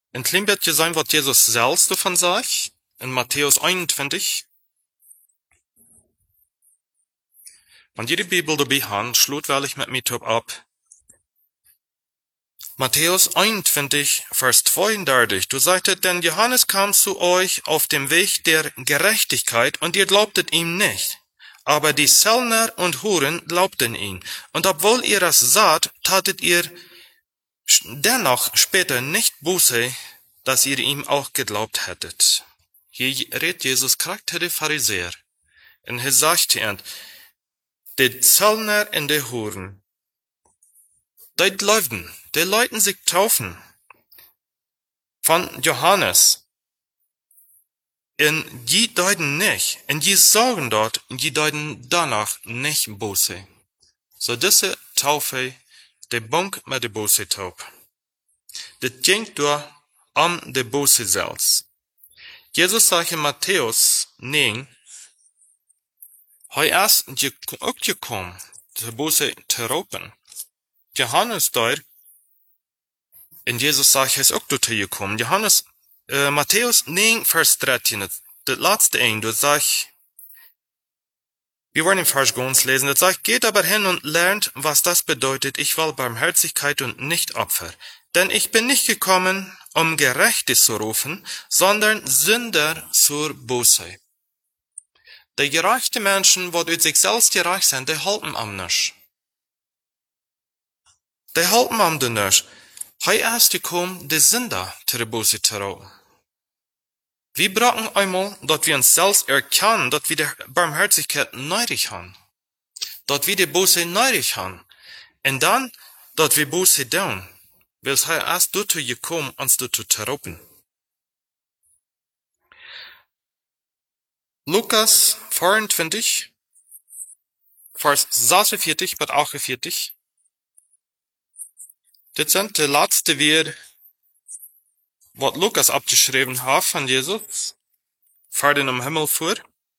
Ein klein beetje sein, was Jesus selbst davon sagt, in Matthäus 21. Und jede Bibel dabei haben, schlut weil ich mit mir top ab. Matthäus 21, Vers 32, du sagtet, denn Johannes kam zu euch auf dem Weg der Gerechtigkeit und ihr glaubtet ihm nicht. Aber die Zöllner und Huren glaubten ihm. Und obwohl ihr das saht, tatet ihr dennoch später nicht Buße, dass ihr ihm auch geglaubt hättet. Hier redet Jesus charakter der Pharisäer. Und er sagt ihnen, die Zöllner und die Huren, die Leuten sich taufen von Johannes. Und die deuten nicht, und die sagen dort, die deuten danach nicht Buße. So diese Taufe, die Bunk mit der Buße taub. Das ging durch de Buße selbst. Jesus sagt in Matthäus 9, hij is ook gekommen, de Buße te roepen. Johannes dort, en Jesus sagt, hij is ook dorthin gekommen. Johannes, Matthäus 9, Vers 13, das letzte ein, das sagt, wir wollen den Vers ganz lesen, das sagt, geht aber hin und lernt, was das bedeutet, ich will Barmherzigkeit und nicht Opfer. Denn ich bin nicht gekommen, um Gerechte zu rufen, sondern Sünder zur Buße. Die gerechte Menschen, die durch sich selbst gerecht sind, die halten am nicht. Die halten am nicht. Hij ist gekommen, die Sünder zur Buße zu rufen. Wir brauchen einmal, dass wir uns selbst erkennen, dass wir die Barmherzigkeit nötig haben. Dass wir die Buße nötig haben. Und dann, dass wir Buße tun. Weil hij erst dazu gekommen, uns dazu zu rufen. Lukas 24, Vers 46 bis 48. Das sind die letzte Wörter, was Lukas abgeschrieben hat von Jesus, fahrt in den Himmel vor.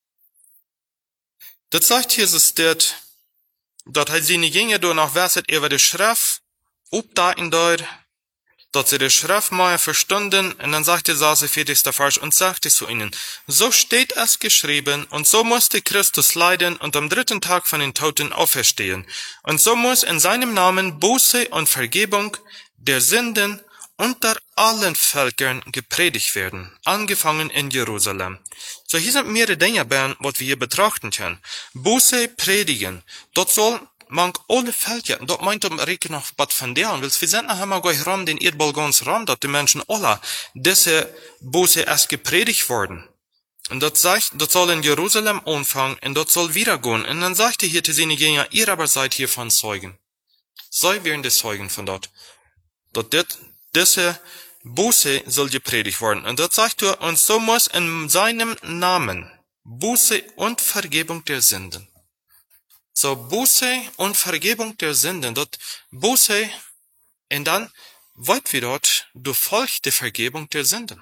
Das sagt Jesus dort, dass er seine Jünger danach wisset über die Schrift, updaten dort, dass sie die Schrift mal verstanden, und dann sagt Jesus, 40. Vers, und sagte zu ihnen, so steht es geschrieben, und so musste Christus leiden und am dritten Tag von den Toten auferstehen. Und so muss in seinem Namen Buße und Vergebung der Sünden unter allen Völkern gepredigt werden, angefangen in Jerusalem. So hier sind mehrere Dinge, was wir hier betrachten können. Buße predigen, dort soll man alle Völker, dort meint Reken noch was von der, und wir sind nachher mal gleich rum, den Erdball ganz rum, dort die Menschen alle, diese Buße erst gepredigt worden. Und dort sagt, dort soll in Jerusalem anfangen, und dort soll wieder gehen. Und dann sagt er hier zu seinen Jüngern, ihr aber seid hiervon Zeugen. Sei wären die Zeugen von dort. Dort diese Buße soll gepredigt werden. Und dort sagt er, und so muss in seinem Namen Buße und Vergebung der Sünden. So Buße und Vergebung der Sünden. Dort Buße, und dann wollt wir dort durch Folge der Vergebung der Sünden.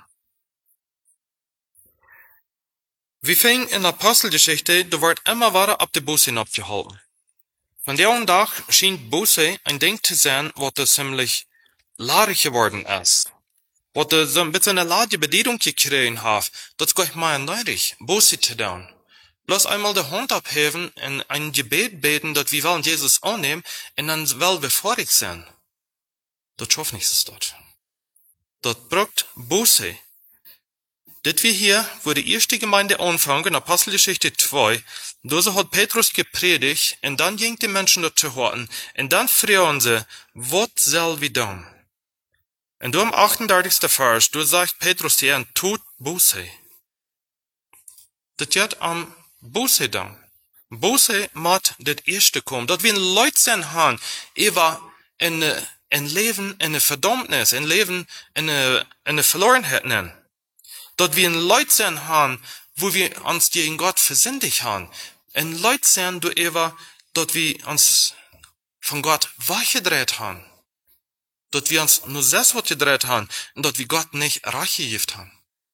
Wir fingen in der Apostelgeschichte, da wird immer weiter ab der Buße abgehalten. Von der einen Tag schien Buße ein Ding zu sein, was das ziemlich laarig geworden ist. Was da so ein bisschen eine lade Bedienung gekriegt hat, das geht mal nötig, Buße zu tun. Bloß einmal die Hand abheben und ein Gebet beten, dass wir wollen Jesus annehmen, und dann will wir vorig sein. Das schafft nichts dort. Dort braucht Buße. Das wir hier, wo die erste Gemeinde anfangen, in Apostelgeschichte 2, da hat Petrus gepredigt, und dann ging die Menschen dort zu hören, und dann fragen sie, was soll wir tun? Und du am 38. Vers, du sagst Petrus dir, tut Buße. Das wird am Buße dann. Buße macht das erste kommen. Dort wir Leute sein haben, über ein Leben, eine Verdammnis, ein Leben, eine Verlorenheit nennen. Dort wir Leute sein haben, wo wir uns gegen Gott versündigt haben. Ein Leute sein, du über, dort wir uns von Gott weggedreht haben. Dort wir uns nur selbst was gedreht haben, und dort wir Gott nicht reich haben.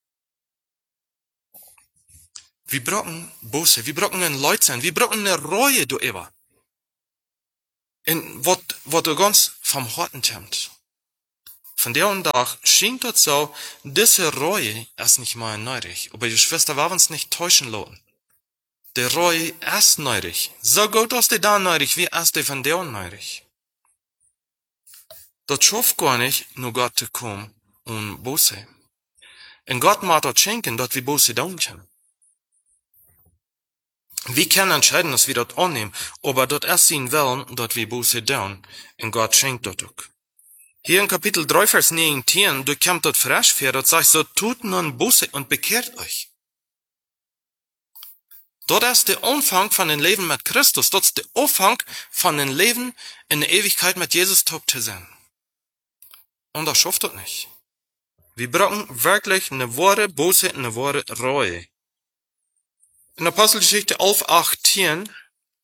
Wir brauchen Buße, wir brauchen ein Leut sein, wir brauchen eine Reue, du Eva. Und was du ganz vom Horten kommt. Von der und Tag schien das so, diese Reue ist nicht mal neidig. Aber die Schwester war uns nicht täuschen lassen. Die Reue ist neidig. So gut ist die da neidig, wie ist die von der neidig. Das schafft gar nicht, nur Gott zu kommen und Buße. Und Gott macht das schenken, dass wir Buße tun können. Wir können entscheiden, dass wir das annehmen, aber das ist sein Willen, dass wir Buße tun. Und Gott schenkt das auch. Hier in Kapitel 3, Vers 19, du kommt das frisch für, das sagt, so tut nun Buße und bekehrt euch. Das ist der Anfang von dem Leben mit Christus. Das ist der Anfang von dem Leben in der Ewigkeit mit Jesus tot zu sein. Und das schafft das nicht. Wir brauchen wirklich eine wahre Buße, eine wahre Reue. In Apostelgeschichte 11, 18,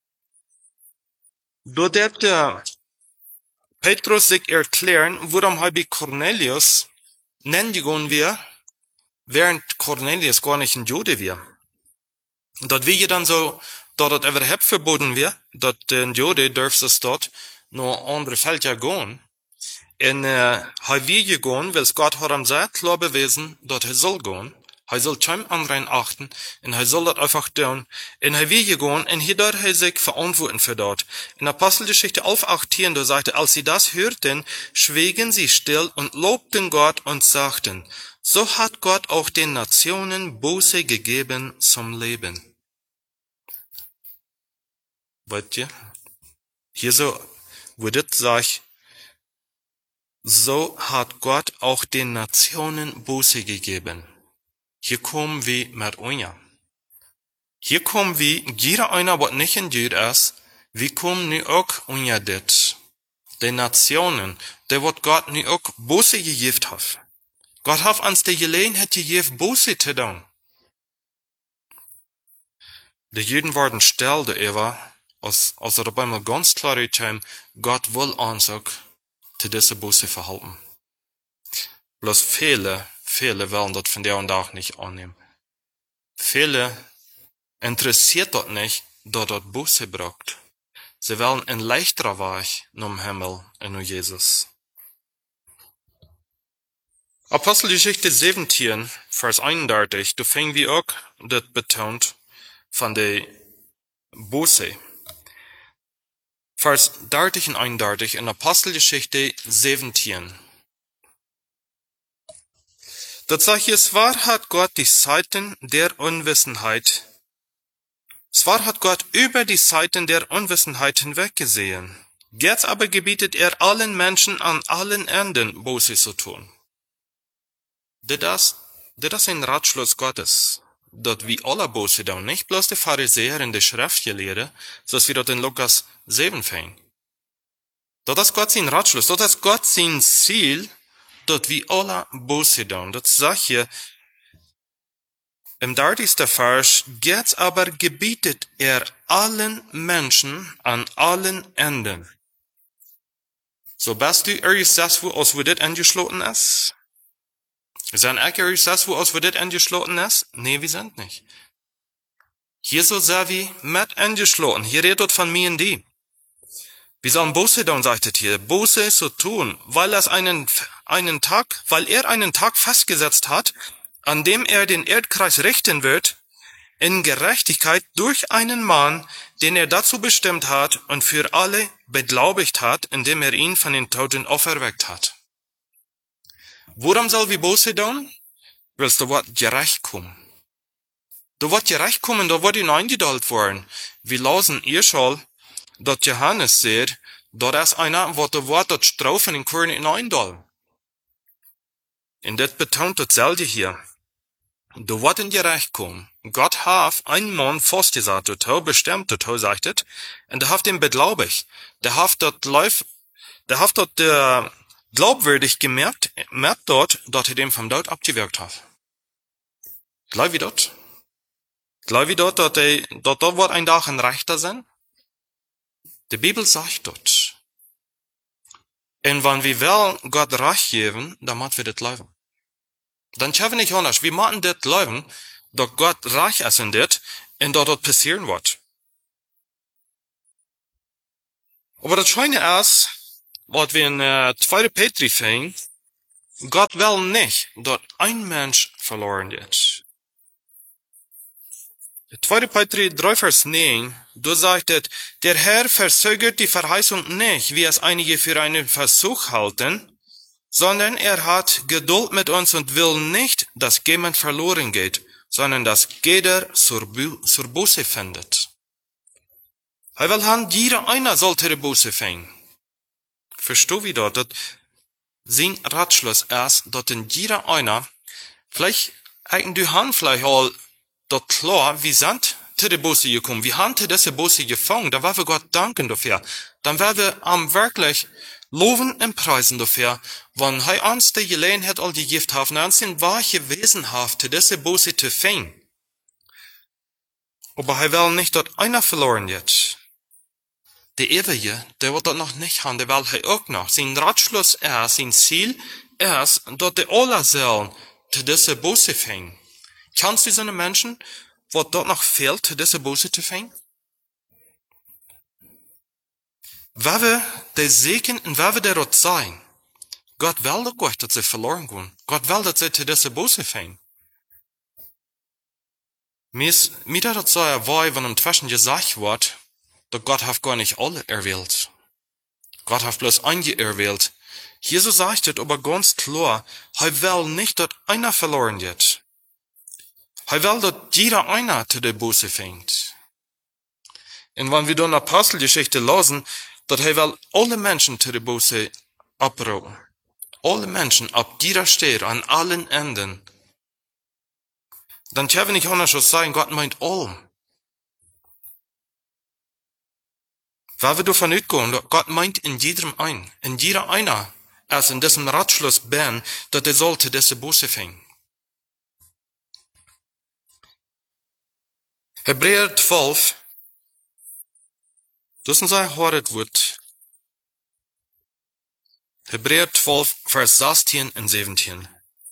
dort hat der Petrus sich erklären, warum habe Cornelius nennen wir, während Cornelius gar nicht ein Jude war. Dat wie je dan zo, dat het überhaupt verboten wird, dat den Jude darf es dort nur andere Felder gehen. En hij wil je gaan, weil Gott hat ihm sehr klar bewiesen, dat hij soll gehen. Hij soll kein anderen achten, en hij soll dat einfach tun. En hij wil je gaan, en hier dort hij sich verantworten für dort. In Apostelgeschichte 11, 18, da sagte, als sie das hörten, schwiegen sie still und lobten Gott und sagten, so hat Gott auch den Nationen Buße gegeben zum Leben. Weißt ihr? Hier so, wo das sagt, so hat Gott auch den Nationen Buße gegeben. Hier kommen wir mit euch. Hier kommen wir, jeder einer, was nicht in Jud ist, wir kommen nu auch unter das. Die Nationen, der wird Gott nu auch Buße gegeben hat. Gott hat uns die Gelegenheit gegeben, Buße zu tun. Die Juden waren still, der Eva, als er auf einmal ganz klar kam, Gott will uns auch zu dieser Buße verhalten. Bloß viele wollen das von der und auch nicht annehmen. Viele interessiert das nicht, dass das Buße braucht. Sie wollen ein leichterer Weg zum Himmel und nur Jesus. Apostelgeschichte 17, Vers 31, da fingen wir auch das betont von der Buße. Vers 30 und 31 in Apostelgeschichte 17. Das sagt hier, zwar hat Gott die Zeiten der Unwissenheit, zwar hat Gott über die Zeiten der Unwissenheit hinweggesehen, jetzt aber gebietet er allen Menschen an allen Enden Buße zu tun. Das ist ein Ratschluss Gottes, dass wir alle Buße tun, nicht bloß die Pharisäer in der Schriftgelehre, so wie dort in Lukas 7 fängt. Das ist Gott sein Ratschluss, das ist Gott sein Ziel, dass wir alle Buße tun. Das sagt hier im 30. Vers, jetzt aber gebietet er allen Menschen an allen Enden. So bist du successful, als wo das angeschlossen ist? Sind wir successful, als wo das angeschlossen ist? Nee, wir sind nicht. Hier so sehr wie mit angeschlossen. Hier redet von mir und die. Wir sollen Buße tun, sagt es hier. Buße zu tun, weil er einen Tag festgesetzt hat, an dem er den Erdkreis richten wird, in Gerechtigkeit durch einen Mann, den er dazu bestimmt hat und für alle beglaubigt hat, indem er ihn von den Toten auferweckt hat. Worum soll wir Buße tun? Weil du wird gerecht kommen. Du wird gerecht kommen, da wird ihn eingeduldet worden. Wir lassen ihr schon, dass Johannes sagt, dass ist einer, wo der Wort das Strafen in Korn hineindollen. Und das betont dasselbe hier. Du wird in gerecht kommen. Gott hat einen Mann festgesagt, der bestimmt, der sagt es, und der hat ihn beglaubigt. Der hat dort glaubwürdig gemerkt dort, dass er dem vom Tod abgewirkt hat. Glaub wie dort? Glaub wie dort, dass dort wird ein Tag ein Rechter sein? Die Bibel sagt dort. Und wenn wir wollen Gott Recht geben, dann machen wir das leben. Dann können wir nicht anders. Wir machen das leben, dass Gott reich ist in das, und dass das passieren wird. Aber das Schöne ist, was wir in 2. Petri finden, Gott will nicht, dass ein Mensch verloren geht. 2. Petrus 3, Vers 9, da sagt es, der Herr verzögert die Verheißung nicht, wie es einige für einen Versuch halten, sondern er hat Geduld mit uns und will nicht, dass jemand verloren geht, sondern dass jeder zur Buße findet. Er will haben, jeder einer sollte die Buße finden. Verstehst du das? Sein Ratschluss ist, dass in jeder einer, vielleicht hätten die Hand vielleicht all das klar, wie sind zu der Buße gekommen, wie haben zu dieser Buße gefangen, dann werden wir Gott danken dafür. Dann werden wir am wirklich loben und preisen dafür, wenn er uns die Gelegenheit all gegeben hat, und uns den wahren Wesen hat, zu dieser Buße zu fangen. Aber er will nicht, dass einer verloren wird. Der Ewige, der wird das noch nicht haben, der will er auch noch. Sein Ratschluss ist, sein Ziel ist, dass die alle sollen zu dieser Buße fangen. Kannst du so einen Menschen, wo dort noch fehlt, zu dieser Buße zu fangen? Wer wir der Segen und wer wir der Rot sein? Gott will doch nicht, dass sie verloren gehen. Gott will, dass sie zu dieser Buße fangen. Mir das so erwei, wenn im Zwischen gesagt wird, dass Gott hat gar nicht alle erwählt. Gott hat bloß einige erwählt. Jesus sagt es aber ganz klar, er will nicht, dass einer verloren wird. Er will, dass jeder einer zu der Buße fängt. Und wenn wir dann Apostelgeschichte lesen, dass er will alle Menschen zu der Buße abrufen. Alle Menschen, ab jeder Stelle, an allen Enden. Dann können wir nicht anders sagen, Gott meint all. Weil wir davon ausgehen, Gott meint in jedem ein, in jeder einer, als in diesem Ratschluss bin, dass er sollte diese Buße fängen. Hebräer 12, das ist ein hartes Wort. Hebräer 12, Vers 16 und 17.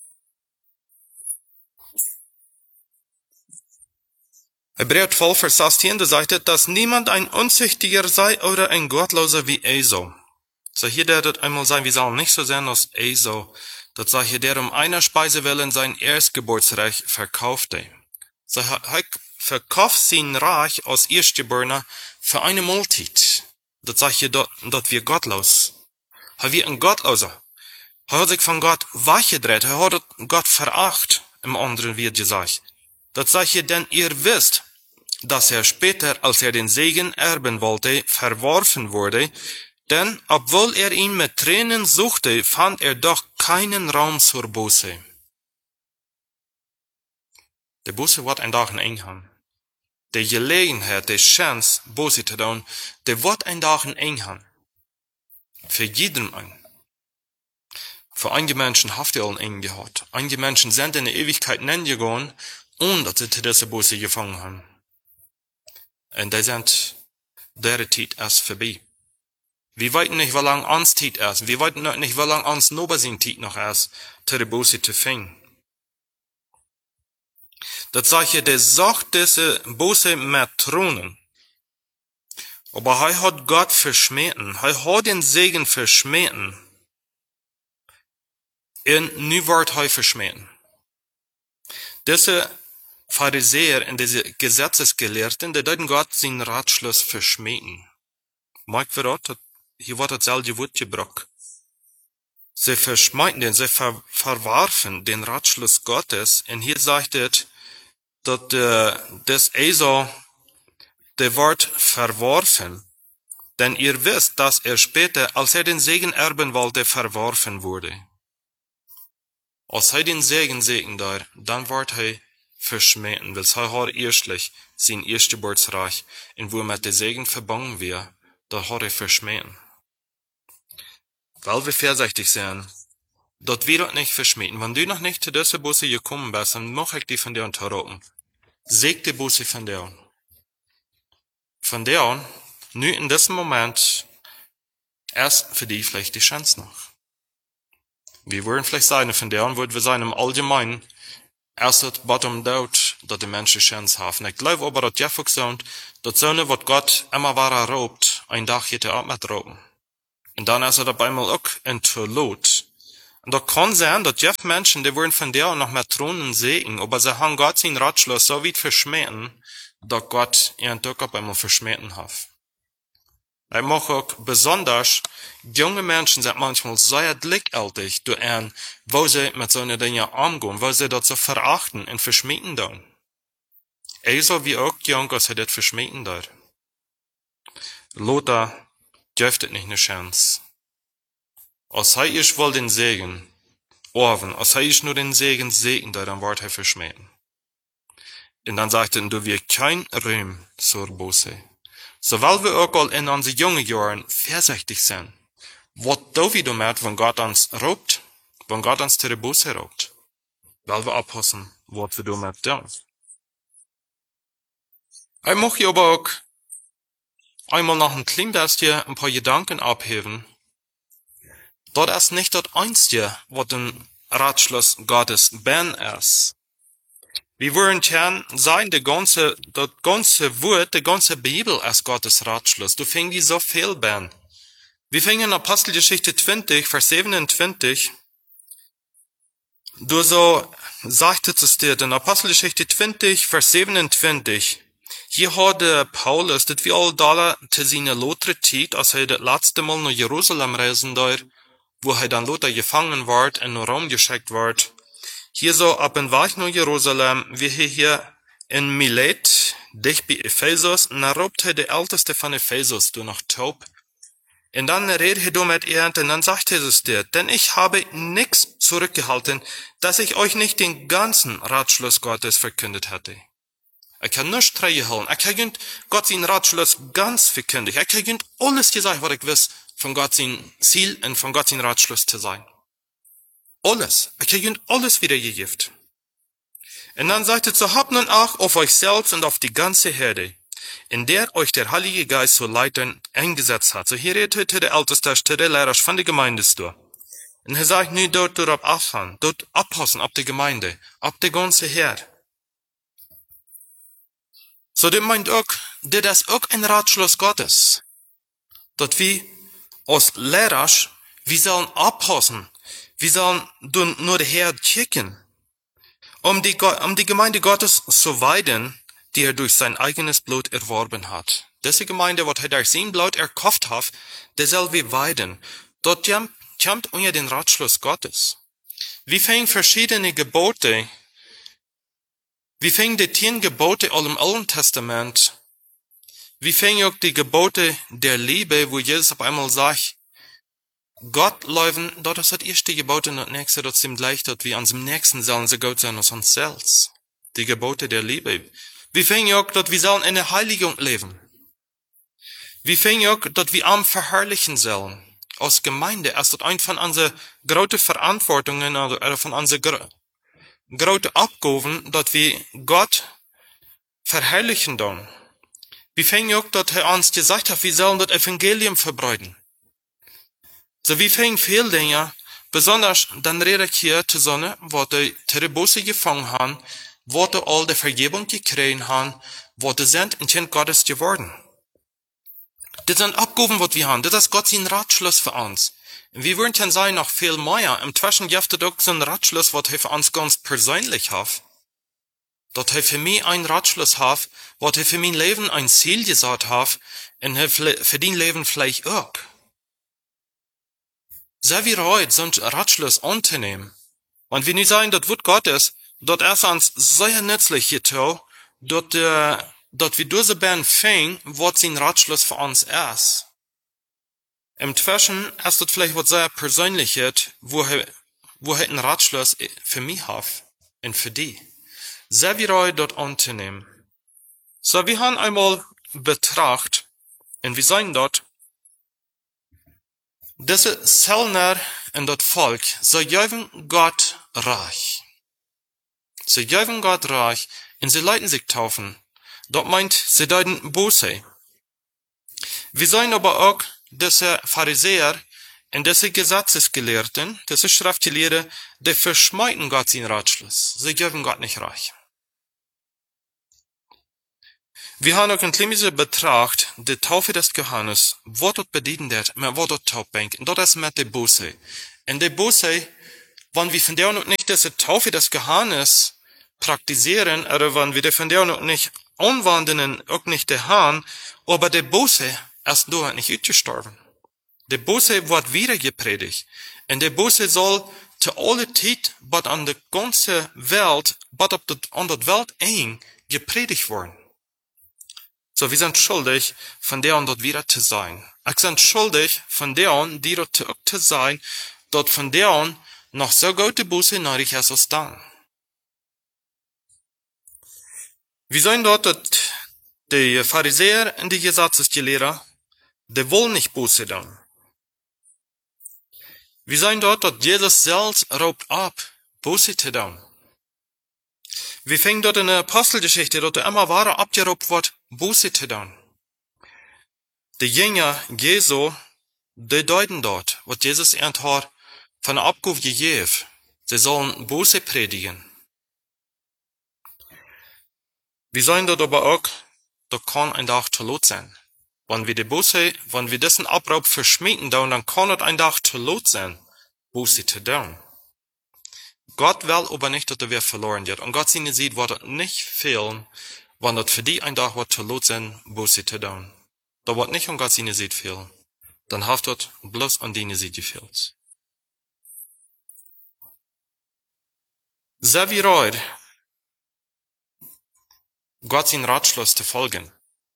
Hebräer 12, Vers 16, da sagt er, dass niemand ein Unzüchtiger sei oder ein Gottloser wie Esau. So hier der das einmal sein, wir sollen nicht so sein als Esau. Das sagt hier, der einer Speise willen sein Erstgeburtsrecht verkaufte. So er verkauft sein Reich als Erstgeborener für eine Multit. Das sagt hier, dass wir gottlos. Er wird ein Gottloser. Er hat sich von Gott weggedreht. Er hat Gott veracht, im anderen wird gesagt. Das sagt hier, denn ihr wisst, dass er später, als er den Segen erben wollte, verworfen wurde, denn obwohl er ihn mit Tränen suchte, fand er doch keinen Raum zur Buße. Die Buße wird ein Tag eng haben. Die Gelegenheit, die Chance, Buße zu tun, die wird ein Tag eng haben. Für jeden ein. Für einige Menschen habt ihr auch eng gehabt. Einige Menschen sind in der Ewigkeit hingegangen, ohne dass sie zu dieser Buße gefangen haben. Und die sind, deren Zeit ist vorbei. Wir wissen nicht, wie lange uns Zeit ist. Wir wissen nicht, wie lange uns noch sein Zeit noch ist, zu der Buße zu fangen. Das sagt hier, der sagt diese Buße mit Thronen. Aber er hat Gott verschmähen. Er hat den Segen verschmähen. Und nu wird er verschmähen. Diese Pharisäer und diese Gesetzesgelehrten, die deuten Gott seinen Ratschluss verschmähen. Mag wir das? Hier wird das selbe Wort gebraucht. Sie verschmähen den, sie verwarfen den Ratschluss Gottes. Und hier sagt es, dass das Esau, der wird verworfen. Denn ihr wisst, dass er später, als er den Segen erben wollte, verworfen wurde. Als er den Segen segnet, dann wird er verschmähen, weil er hat erstlich sein Erstgeburtsreich, und wo mit dem Segen verbunden wird, da hat er verschmähen. Weil wir vorsichtig sind, dort wir das nicht verschmähen. Wenn du noch nicht zu dieser Buße gekommen bist, dann mach ich dich von dir unterroten. Seg die Buße von dir an. Von der an, nu in diesem Moment, erst für dich vielleicht die Chance noch. Wir würden vielleicht sagen, von der an würden wir sagen, im Allgemeinen, erst das Bottom dort, dass die Menschen Chance haben. Ich glaube aber, dass Jeffuk sagt, dass so eine, was Gott immer wahrer raubt, ein Tag geht er auch mit rauben. Und dann ist er dabei mal auch in Tolot. Und da kann sein, dass Jeff Menschen, die wollen von der noch mehr Thronen sehen, aber sie haben Gott seinen Ratschluss so weit verschmähen, dass Gott ihren Tag auf einmal verschmähen hat. Ich mag auch besonders, junge Menschen sind manchmal sehr gleichgültig durch wo sie mit so einer Dinge umgehen, wo sie das so verachten und verschmähen tun. Ebenso wie auch jung, als das verschmähen tut. Lothar dürfte nicht eine Chance. Als ich wohl den Segen, als ich nur den Segen tut, dann wird verschmähen. Und dann sagte er, du wirst kein Ruhm zur Buße. So weil wir auch all in unseren jungen Jahren vorsichtig sind, was tun wir damit, wenn Gott uns raubt, wenn Gott uns zur Buße raubt? Weil wir abpassen, was wir damit tun. Ich möchte aber auch einmal noch ein klein bisschen ein paar Gedanken abheben. Das ist nicht das Einzige, was den Ratschluss Gottes ben ist. Wir wollen gern sagen, das ganze Wort, die ganze Bibel ist Gottes Ratschluss. Du fängst wie so viel ben. Wir fängen in Apostelgeschichte 20, Vers 27. Du so sagtest es dir, in Apostelgeschichte 20, Vers 27. Hier hat Paulus, das wir all da zu seiner lotre Zeit, als er das letzte Mal nach Jerusalem reisen dort, wo er dann Lothar gefangen wird und nach Rom geschickt wird. Hier so ab dem Weg nach Jerusalem, wie hier in Milet, dicht bei Ephesus, und dann robt er der Älteste von Ephesus, du noch taub. Und dann redet er mit ihr, und dann sagt er es dir, denn ich habe nichts zurückgehalten, dass ich euch nicht den ganzen Ratschluss Gottes verkündet hätte. Ich kann nicht treue halten, ich kann Gott seinen Ratschluss ganz verkündigen, ich kann alles gesagt, was ich weiß, von Gott sein Ziel und von Gott sein Ratschluss zu sein. Alles. Ich habe alles wiedergegeben. Und dann sagt er, so habt nun auch auf euch selbst und auf die ganze Herde, in der euch der Heilige Geist zu leiten eingesetzt hat. So hier redet der Älteste, der Lehrer von der Gemeinde durch. Und er sagt, nicht dort abhauen, dort abpassen, ab der Gemeinde, ab der ganze Herde. So das meint auch, das ist auch ein Ratschluss Gottes. Dass wir als Lehrer, wir sollen abpassen, wir sollen nur der Herr checken, um die Gemeinde Gottes zu weiden, die er durch sein eigenes Blut erworben hat. Diese Gemeinde, was er durch sein Blut erkauft hat, der soll wir weiden. Dort kommt unter den Ratschluss Gottes. Wir fängen verschiedene Gebote, wir fängen die 10 Gebote im Alten Testament, wir fängen auch die Gebote der Liebe, wo Jesus auf einmal sagt, Gott leuven, dort ist das erste Gebot und das nächste, das sind gleich dort, wie ans nächsten sollen sie Gott sein als uns selbst. Die Gebote der Liebe. Wir fängen auch, dass wir sollen in der Heiligung leben. Wir fängen auch, dass wir am verherrlichen sollen. Als Gemeinde ist das ein von unseren großen Verantwortungen, oder von unseren großen Abgaben, dass wir Gott verherrlichen sollen. Wir fängen auch, dass er uns gesagt hat, wir sollen das Evangelium verbreiten. So wie fängt viel Dinge, besonders dann rede ich hier zu Sonne, wo die Buße gefangen haben, wo die all die Vergebung gekriegt haben, wo die sind in Kind Gottes geworden. Das sind Abgaben, was wir haben. Das ist Gott sein Ratschluss für uns. Wir würden dann sagen, noch viel mehr. Im Zwischen gibt es auch so einen Ratschluss, was er für uns ganz persönlich hat. Dass er für mich einen Ratschluss hat, was er für mein Leben ein Ziel gesagt hat, und er für dein Leben vielleicht auch. Sehr wie heute, so einen Ratschluss anzunehmen. Und wenn ich sagen, das Wort Gottes, dort ist uns sehr nützlich getan, dort wir diese Band fängen, was sein Ratschluss für uns ist. Im Zwischen ist das vielleicht was sehr Persönliches, wo er einen Ratschluss für mich hat und für die. Sehr wie heute dort anzunehmen. So, wir haben einmal betrachtet, und wir sagen dort, diese Zellner und das Volk, sie geben Gott reich. Sie geben Gott reich und sie leiten sich taufen. Dort meint, sie deuten Buße. Wir sehen aber auch, diese Pharisäer und diese Gesetzesgelehrten, diese Schriftgelehrten, die verschmeiden Gott seinen Ratschluss. Sie geben Gott nicht reich. Wir haben auch in Klimise betracht, die Taufe des Johannes, wo dort bedienen wird, mit wo dort Taubbank, und dort ist mit der Buße. Und die Buße, wenn wir von der noch nicht diese Taufe des Gehannes praktizieren, oder wenn wir von der noch nicht anwenden, auch nicht der Hahn, aber der Bose erst da nicht ausgestorben. Der Bose wird wieder gepredigt. Und der Bose soll zu aller Zeit, but an der ganzen Welt, but an der Welt eng gepredigt worden. So, wir sind schuldig, von der an dort wieder zu sein. Ich sind schuldig, von der an, die dort zu sein, dort von der an noch so gute Buße nötig ist als dann. Wir sehen dort, dass die Pharisäer und die Gesetzesgelehrer, die wollen nicht Buße tun. Wir sehen dort, dass Jesus selbst raubt ab, Buße zu tun. Wir finden dort in der Apostelgeschichte, dass immer wahrer abgeraubt wird, Buße zu tun. Die Jünger Jesu, die deuten dort, was Jesus hat von der Abgabe gegeben. Sie sollen Buße predigen. Wir sehen dort aber auch, da kann ein Tag zu lot sein. Wenn wir die Buße, wenn wir diesen Abraub verschmieden, dann kann es ein Tag zu lot sein, Buße zu tun. Gott will aber nicht, dass wir verloren wird. Und Gott seine sieht, wird es nicht fehlen, wenn es für die ein Tag wird zu lot sein, Buße zu tun. Da wird nicht an Gott seine sieht fehlen. Dann haft dort bloß an die sieht gefehlt. Sehr wie reut, Gott sein Ratschluss zu folgen.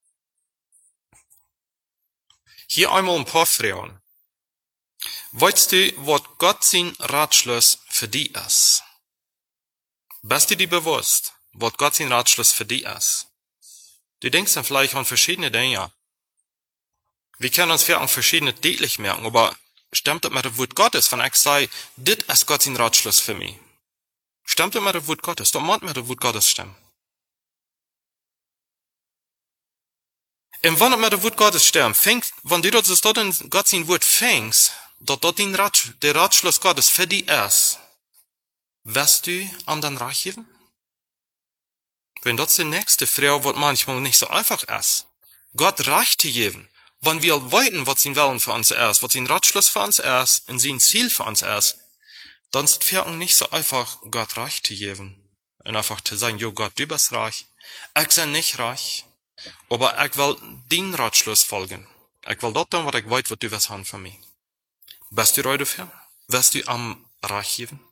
Hier einmal ein paar Fragen. Weißt du, was Gott sein Ratschluss für die ist? Bist du dir bewusst, was Gott sein Ratschluss für die ist? Du denkst dann vielleicht an verschiedene Dinge. Wir können uns vielleicht an verschiedene deutlich merken, aber stimmt das mit dem Wort Gottes, wenn ich sage, das ist Gott sein Ratschluss für mich? Stimmt das mit dem Wort Gottes? Da muss mit dem Wort Gottes stimmen. Und wenn es mit dem Wort Gottes stimmt, wenn du das dort in Gott sein Wort fängst, dass dort der Ratschluss Gottes für dich ist, wirst du anderen Reich geben? Wenn das die nächste Frage, was manchmal nicht so einfach ist. Gott Reich zu geben. Wenn wir weiten, was sein Willen für uns ist, was sein Ratschluss für uns ist, und sein Ziel für uns ist, dann ist es nicht so einfach, Gott Reich zu geben. Und einfach zu sagen, jo Gott, du bist reich. Ich bin nicht reich. Aber ich will den Ratschluss folgen. Ich will dort tun, was ich weiß, was du was haben für mich. Bist du ready dafür? Wirst du am Reich geben?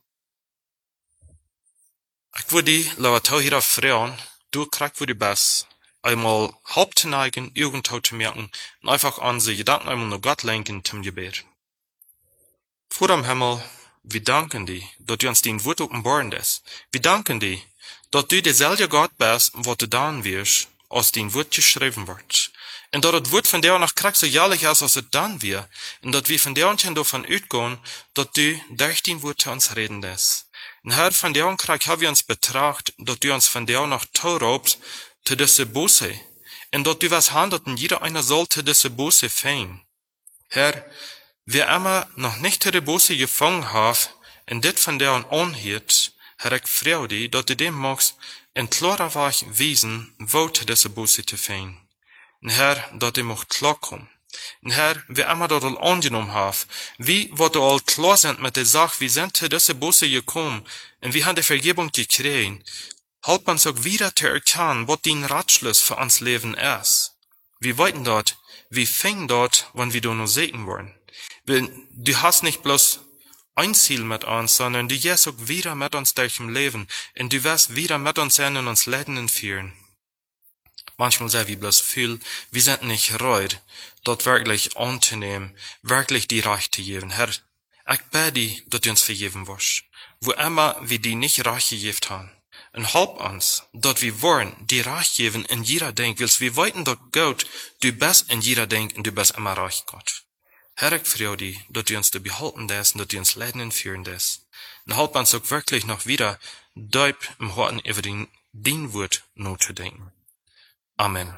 Ich würde die Leute hier fragen, du kriegst, wo du bist, einmal Haupt zu neigen, Augen zu merken, und einfach an sie Gedanken einmal nur Gott lenken zum Gebet. Vor dem Himmel, wir danken dir, dass du uns den Wort offenbaren lässt. Wir danken dir, dass du derselbe Gott bist, was du dann wirst, als dein Wort geschrieben wird. Und dass das Wort von der nach kriegst so jährlich ist, als es dann wird. Und dass wir von der und davon ausgehen, dass du durch dein Wort zu uns reden lässt. Und Herr, von der und krieg haben wir uns betrachtet, dass du uns von der nach taurobst, zu diese Buße. Und dass du was handelst, und jeder einer sollte diese Buße fangen. Herr, wer immer noch nicht die Buße gefangen hat, und das von der und anhört, Herr, ich freu dich, dass du dem magst, in klarer Weise wiesen, wo zu diese Buße zu fangen. Und Herr, dass du mocht klarkommen. Und Herr, wer immer dort all angenommen hat, wie wird du all klar sind mit der Sache, wie sind zu diese Buße gekommen, und wie haben die Vergebung gekriegt, halt man so wieder zu erkennen, was dein Ratschluss für uns Leben ist. Wir weiten dort, wir fängen dort, wenn wir du nur segnen wollen. Du hast nicht bloß ein Ziel mit uns, sondern du gehst auch wieder mit uns durch im Leben, und du wirst wieder mit uns sein und uns leiten und führen. Manchmal sagen wir bloß viel, wir sind nicht reut, dort wirklich anzunehmen, wirklich die Reich zu geben. Herr, ich bete dir, dass du uns vergeben wirst, wo immer wir die nicht Reich gegeben haben. Und halb uns, dass wir wollen, die Reich geben in jeder Denk, weil wir weiten dort Gott, du bist in jeder Denk und du bist immer reich, Gott. Herr, ich freu dich, dass du uns da behalten lässt und dass du uns leiten und führen lässt. Und halb uns auch wirklich noch wieder deep im Horten über dein Wort nachzudenken. Amen.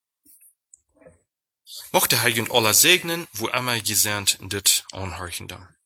Mochte Heilig und Allah segnen, wo immer gesandt dit anhorchen.